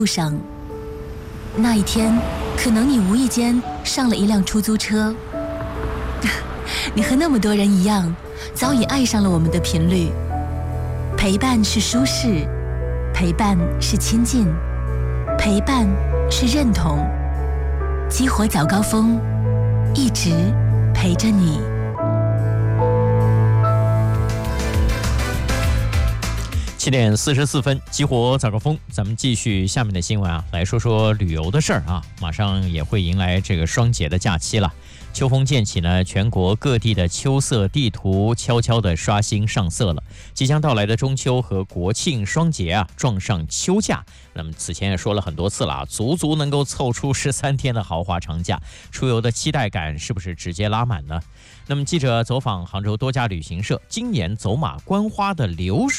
路上，那一天，可能你无意间上了一辆出租车，你和那么多人一样，早已爱上了我们的频率。陪伴是舒适，陪伴是亲近，陪伴是认同。激活早高峰，一直陪着你。 7点44分，激活早高峰，咱们继续下面的新闻啊，来说说旅游的事儿啊。马上也会迎来这个双节的假期了，秋风渐起呢，全国各地的秋色地图悄悄地刷新上色了。即将到来的中秋和国庆双节啊，撞上秋假。那么此前也说了很多次了啊，足足能够凑出13天的豪华长假，出游的期待感是不是直接拉满呢？那么记者走访杭州多家旅行社，今年走马观花的流水